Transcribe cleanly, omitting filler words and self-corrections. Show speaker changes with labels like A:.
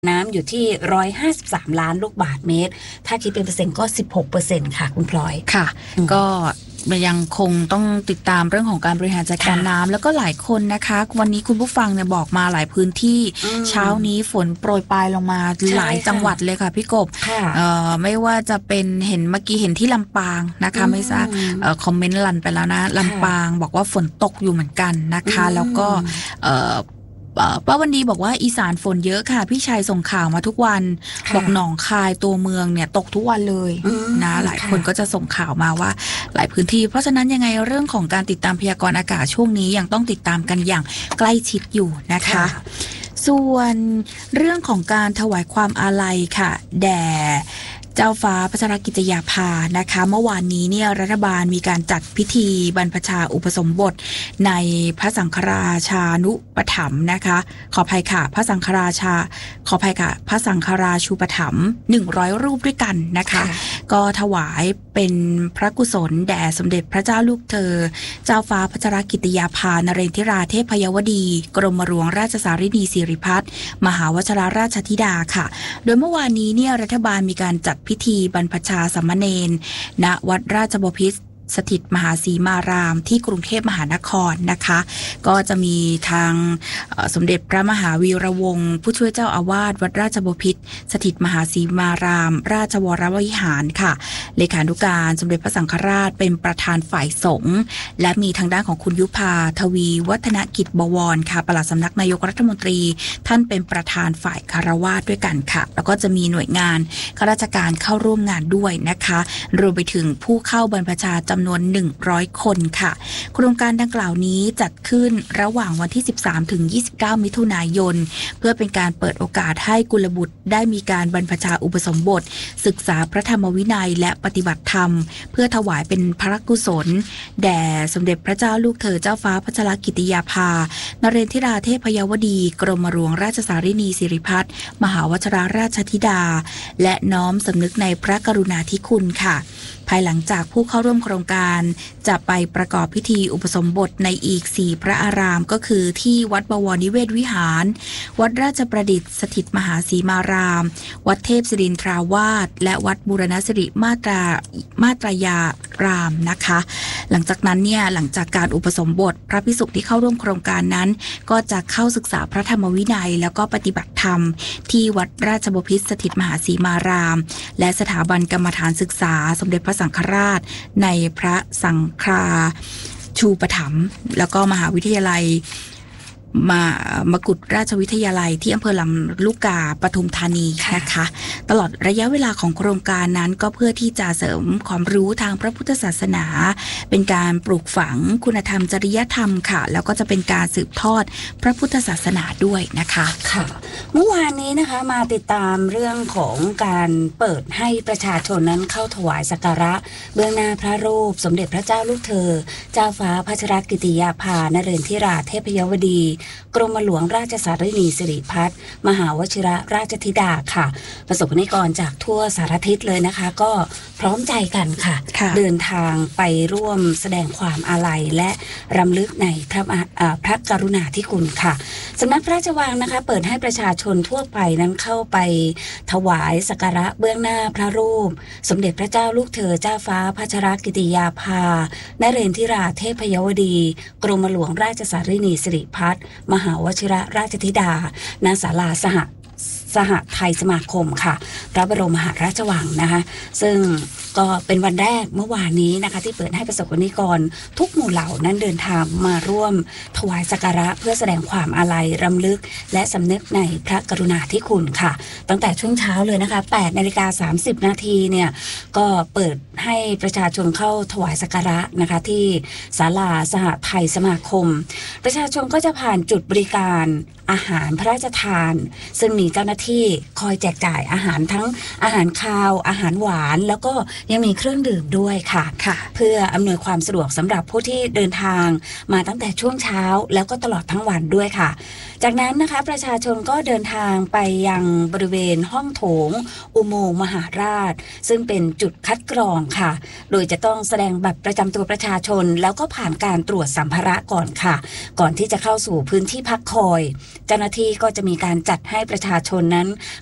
A: น้ำอยู่ที่153ล้านลูกบาศก์เมตรถ้าคิดเป็นเปอร์เซ็นต์ก็ 16% ค่ะคุณพลอย
B: ค่ะก็ยังคงต้องติดตามเรื่องของการบริหารจัดการน้ำแล้วก็หลายคนนะคะวันนี้คุณผู้ฟังเนี่ยบอกมาหลายพื้นที่เช้านี้ฝนโปรยปลายลงมาหลายจังหวัดเลยค่ะพี่กบไม่ว่าจะเป็นเห็นเมื่อกี้เห็นที่ลำปางนะคะไม่ทราบคอมเมนต์ลันไปแล้วนะลำปางบอกว่าฝนตกอยู่เหมือนกันนะคะแล้วก็ป้าวันดีบอกว่าอีสานฝนเยอะค่ะพี่ชัยส่งข่าวมาทุกวันบอกหนองคายตัวเมืองเนี่ยตกทุกวันเลยนะหลายคนก็จะส่งข่าวมาว่าหลายพื้นที่เพราะฉะนั้นยังไงเรื่องของการติดตามพยากรณ์อากาศช่วงนี้ยังต้องติดตามกันอย่างใกล้ชิดอยู่นะคะส่วนเรื่องของการถวายความอาลัยค่ะแด่เจ้าฟ้าพัชรกิติยาภานะคะเมื่อวานนี้เนี่ยรัฐบาลมีการจัดพิธีบรรพชาอุปสมบทในพระสังฆราชานุปถัมภ์นะคะขออภัยค่ะพระสังฆราชูปถัมภ์100รูปด้วยกันนะคะก็ถวายเป็นพระกุศลแด่สมเด็จพระเจ้าลูกเธอเจ้าฟ้าพัชรกิติยาภานเรนทิราเทพยวดีกรมหลวงราชสารินีสิริพัฒน์มหาวชิรราชธิดาค่ะโดยเมื่อวานนี้เนี่ยรัฐบาลมีการจัดพิธีบรรพชาสามเณรณวัดราชบพิตรสถิตมหาสีมารามที่กรุงเทพมหานครนะคะก็จะมีทางสมเด็จพระมหาวีระวงศ์ผู้ช่วยเจ้าอาวาสวัดราชบพิตรสถิตมหาสีมารามราชวรวิหารค่ะเลขานุการสมเด็จพระสังฆราชเป็นประธานฝ่ายสงฆ์และมีทางด้านของคุณยุพาทวีวัฒนกิจบวรค่ะปลัดสำนักนายกรัฐมนตรีท่านเป็นประธานฝ่ายคารวาสด้วยกันค่ะแล้วก็จะมีหน่วยงานข้าราชการเข้าร่วมงานด้วยนะคะรวมไปถึงผู้เข้าบรรพชาจำนวน100คนค่ะโครงการดังกล่าวนี้จัดขึ้นระหว่างวันที่13ถึง29มิถุนายนเพื่อเป็นการเปิดโอกาสให้กุลบุตรได้มีการบรรพชาอุปสมบทศึกษาพระธรรมวินัยและปฏิบัติธรรมเพื่อถวายเป็นพระกุศลแด่สมเด็จพระเจ้าลูกเธอเจ้าฟ้าพัชรกิติยาภานเรนทิราเทพยวดีกรมหลวงราชสารินีสิริพัฒน์มหาวชิรราชธิดาและน้อมสำนึกในพระกรุณาธิคุณค่ะภายหลังจากผู้เข้าร่วมโครงการจะไปประกอบพิธีอุปสมบทในอีก4พระอารามก็คือที่วัดบวรนิเวศวิหารวัดราชประดิษฐ์สถิตมหาสีมารามวัดเทพศิรินทราวาสและวัดบูรณสิริมาตรายารามนะคะหลังจากนั้นเนี่ยหลังจากการอุปสมบทพระภิกษุที่เข้าร่วมโครงการนั้นก็จะเข้าศึกษาพระธรรมวินัยแล้วก็ปฏิบัติธรรมที่วัดราชบพิตรสถิตมหาสีมารามและสถาบันกรรมฐานศึกษาสมเด็จพระสังฆราชในพระสังฆราชูปถัมภ์แล้วก็มหาวิทยาลัยมกุฎราชวิทยาลัยที่อำเภอลำลูกกาปทุมธานีนะคะตลอดระยะเวลาของโครงการนั้นก็เพื่อที่จะเสริมความรู้ทางพระพุทธศาสนาเป็นการปลูกฝังคุณธรรมจริยธรรมค่ะแล้วก็จะเป็นการสืบทอดพระพุทธศาสนาด้วยนะคะ
A: ค่ะเมื่อวานนี้นะคะมาติดตามเรื่องของการเปิดให้ประชาชนนั้นเข้าถวายสักการะเบื้องหน้าพระรูปสมเด็จพระเจ้าลูกเธอเจ้าฟ้าพัชรกิติยาภานเรนทิราเทพยวดีกรมหลวงราชสารินีสิริพัฒน์มหาวชิรราชธิดาค่ะประสบนิกรจากทั่วสารทิศเลยนะคะก็พร้อมใจกันค่ะเดินทางไปร่วมแสดงความอาลัยและรำลึกในพระกรุณาธิคุณค่ะสำนักพระราชวังนะคะเปิดให้ประชาชนทั่วไปนั้นเข้าไปถวายสักการะเบื้องหน้าพระรูปสมเด็จพระเจ้าลูกเธอเจ้าฟ้าพัชรกิติยาภานเรนทิราเทพยวดีกรมหลวงราชสารินีสิริพัฒน์มหาวชิรราชธิดาณศาลาสหไทยสมาคมค่ะพระบรมมหาราชวังนะคะซึ่งก็เป็นวันแรกเมื่อวานนี้นะคะที่เปิดให้ประสบนิกรทุกหมู่เหล่านั้นเดินทางมาร่วมถวายสักการะเพื่อแสดงความอาลัยรำลึกและสำนึกในพระกรุณาธิคุณค่ะตั้งแต่ช่วงเช้าเลยนะคะ 8:30 น.เนี่ยก็เปิดให้ประชาชนเข้าถวายสักการะนะคะที่ศาลาสหไทยสมาคมประชาชนก็จะผ่านจุดบริการอาหารพระราชทานซึ่งมีเจ้าหน้าที่คอยแจกจ่ายอาหารทั้งอาหารคาวอาหารหวานแล้วก็ยังมีเครื่องดื่มด้วยค่ะ
B: ค่ะ
A: เพื่ออำนวยความสะดวกสำหรับผู้ที่เดินทางมาตั้งแต่ช่วงเช้าแล้วก็ตลอดทั้งวันด้วยค่ะ จากนั้นนะคะประชาชนก็เดินทางไปยังบริเวณห้องโถงอุโมงค์มหาราชซึ่งเป็นจุดคัดกรองค่ะ โดยจะต้องแสดงบัตรประจำตัวประชาชนแล้วก็ผ่านการตรวจสัมภาระก่อนค่ะ ก่อนที่จะเข้าสู่พื้นที่พักคอย เจ้าหน้าที่ก็จะมีการจัดให้ประชาชนนั้น